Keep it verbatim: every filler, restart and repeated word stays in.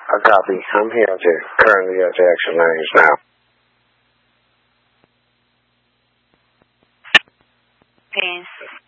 I copy. I'm here at your, currently at your Action Lanes now. Peace.